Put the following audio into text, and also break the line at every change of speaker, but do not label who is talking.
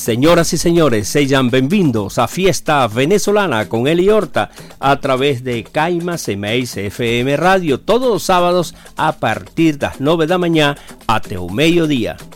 Señoras y señores, sean bienvenidos a Fiesta Venezolana con Eli Horta a través de Caimas M6 FM Radio todos los sábados a partir de las 9 de la mañana hasta el mediodía.